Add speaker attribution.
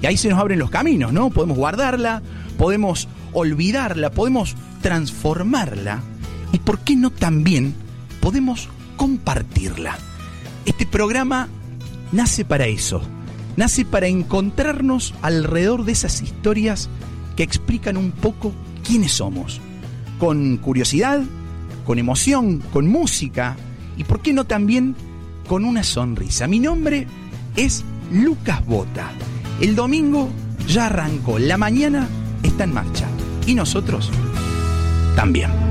Speaker 1: Y ahí se nos abren los caminos, ¿no? Podemos guardarla, podemos olvidarla, podemos transformarla. Y ¿por qué no también podemos compartirla? Este programa nace para eso. Nace para encontrarnos alrededor de esas historias que explican un poco quiénes somos. Con curiosidad, con emoción, con música y por qué no también con una sonrisa. Mi nombre es Lucas Bota. El domingo ya arrancó, la mañana está en marcha y nosotros también.